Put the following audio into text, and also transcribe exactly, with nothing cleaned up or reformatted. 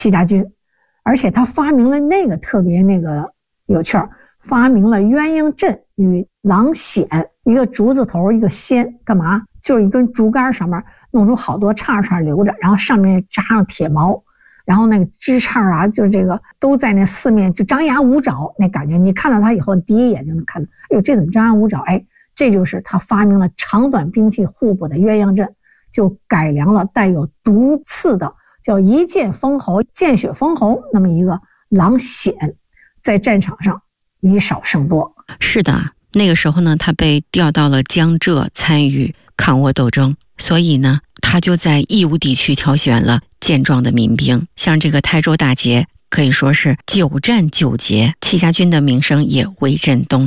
戚家军，而且他发明了那个特别那个有趣儿，发明了鸳鸯阵与狼筅，一个竹子头一个锨，干嘛？就是一根竹竿上面弄出好多叉叉留着，然后上面扎上铁毛，然后那个枝杈啊，就这个都在那四面就张牙舞爪那感觉。你看到它以后，第一眼就能看到，哎呦，这怎么张牙舞爪？哎，这就是他发明了长短兵器互补的鸳鸯阵，就改良了带有毒刺的叫一剑封喉、见血封喉那么一个狼筅，在战场上以少胜多。 是的，那个时候呢，他被调到了江浙参与抗倭斗争，所以呢，他就在义乌地区挑选了健壮的民兵，像这个台州大捷可以说是久战久捷，戚家军的名声也威震东